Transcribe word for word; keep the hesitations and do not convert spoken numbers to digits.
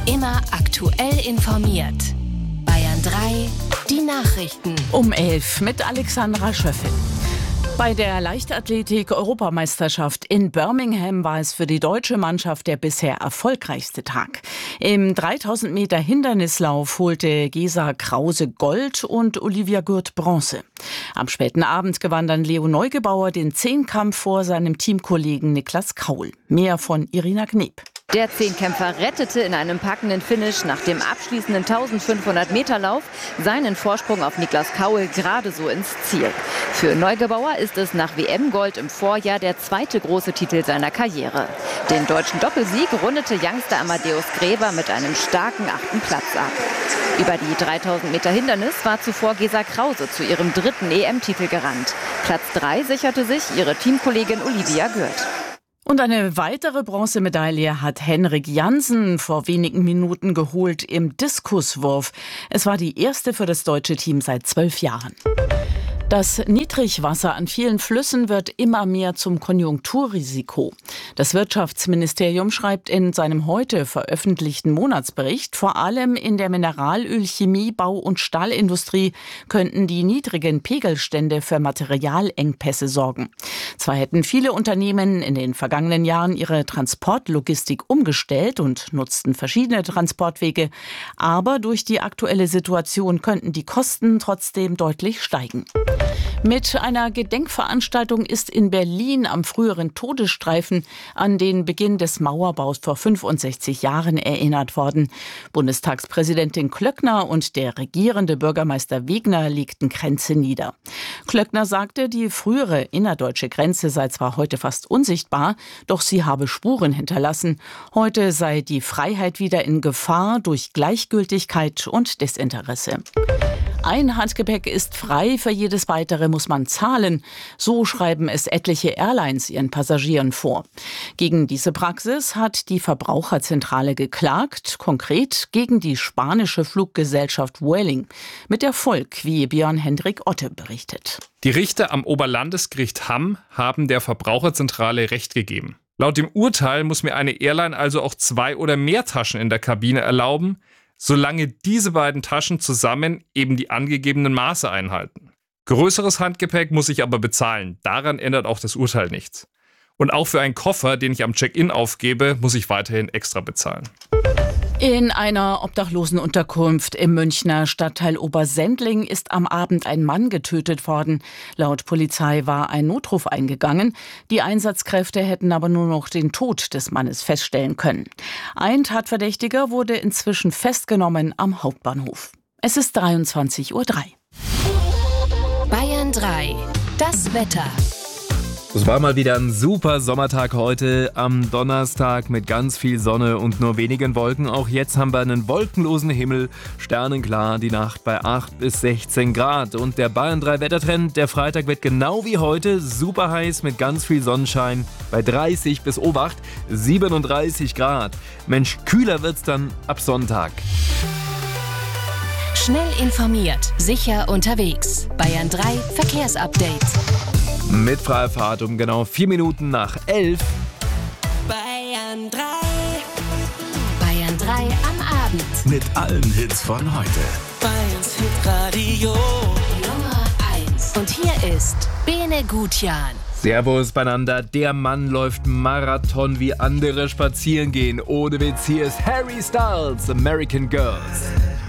Immer aktuell informiert. Bayern drei, die Nachrichten. Um elf mit Alexandra Schöffel. Bei der Leichtathletik-Europameisterschaft in Birmingham war es für die deutsche Mannschaft der bisher erfolgreichste Tag. Im dreitausend Meter Hindernislauf holte Gesa Krause Gold und Olivia Gürt Bronze. Am späten Abend gewann dann Leo Neugebauer den Zehnkampf vor seinem Teamkollegen Niklas Kaul. Mehr von Irina Kneb. Der Zehnkämpfer rettete in einem packenden Finish nach dem abschließenden eintausendfünfhundert Meter Lauf seinen Vorsprung auf Niklas Kaul gerade so ins Ziel. Für Neugebauer ist es nach W M-Gold im Vorjahr der zweite große Titel seiner Karriere. Den deutschen Doppelsieg rundete Youngster Amadeus Gräber mit einem starken achten Platz ab. Über die dreitausend Meter Hindernis war zuvor Gesa Krause zu ihrem dritten E M-Titel gerannt. Platz drei sicherte sich ihre Teamkollegin Olivia Gürt. Und eine weitere Bronzemedaille hat Henrik Jansen vor wenigen Minuten geholt im Diskuswurf. Es war die erste für das deutsche Team seit zwölf Jahren. Das Niedrigwasser an vielen Flüssen wird immer mehr zum Konjunkturrisiko. Das Wirtschaftsministerium schreibt in seinem heute veröffentlichten Monatsbericht, vor allem in der Mineralöl-, Chemie-, Bau- und Stahlindustrie könnten die niedrigen Pegelstände für Materialengpässe sorgen. Zwar hätten viele Unternehmen in den vergangenen Jahren ihre Transportlogistik umgestellt und nutzten verschiedene Transportwege, aber durch die aktuelle Situation könnten die Kosten trotzdem deutlich steigen. Mit einer Gedenkveranstaltung ist in Berlin am früheren Todesstreifen an den Beginn des Mauerbaus vor fünfundsechzig Jahren erinnert worden. Bundestagspräsidentin Klöckner und der regierende Bürgermeister Wegner legten Kränze nieder. Klöckner sagte, die frühere innerdeutsche Grenze sei zwar heute fast unsichtbar, doch sie habe Spuren hinterlassen. Heute sei die Freiheit wieder in Gefahr durch Gleichgültigkeit und Desinteresse. Ein Handgepäck ist frei, für jedes weitere muss man zahlen. So schreiben es etliche Airlines ihren Passagieren vor. Gegen diese Praxis hat die Verbraucherzentrale geklagt, konkret gegen die spanische Fluggesellschaft Vueling. Mit Erfolg, wie Björn-Hendrik Otte berichtet. Die Richter am Oberlandesgericht Hamm haben der Verbraucherzentrale Recht gegeben. Laut dem Urteil muss mir eine Airline also auch zwei oder mehr Taschen in der Kabine erlauben, solange diese beiden Taschen zusammen eben die angegebenen Maße einhalten. Größeres Handgepäck muss ich aber bezahlen. Daran ändert auch das Urteil nichts. Und auch für einen Koffer, den ich am Check-in aufgebe, muss ich weiterhin extra bezahlen. In einer Obdachlosenunterkunft im Münchner Stadtteil Obersendling ist am Abend ein Mann getötet worden. Laut Polizei war ein Notruf eingegangen. Die Einsatzkräfte hätten aber nur noch den Tod des Mannes feststellen können. Ein Tatverdächtiger wurde inzwischen festgenommen am Hauptbahnhof. Es ist dreiundzwanzig Uhr drei. Bayern drei, das Wetter. Es war mal wieder ein super Sommertag heute am Donnerstag mit ganz viel Sonne und nur wenigen Wolken. Auch jetzt haben wir einen wolkenlosen Himmel, sternenklar, die Nacht bei acht bis sechzehn Grad. Und der Bayern drei Wettertrend, der Freitag wird genau wie heute super heiß mit ganz viel Sonnenschein bei dreißig bis Obacht siebenunddreißig Grad. Mensch, kühler wird's dann ab Sonntag. Schnell informiert, sicher unterwegs. Bayern drei Verkehrsupdate. Mit freier Fahrt um genau vier Minuten nach elf. Bayern drei. Bayern drei am Abend. Mit allen Hits von heute. Bayerns Hitradio Nummer eins. Und hier ist Bene Gutjan. Servus beieinander, der Mann läuft Marathon wie andere spazieren gehen. Ohne Witz, hier ist Harry Styles, American Girls.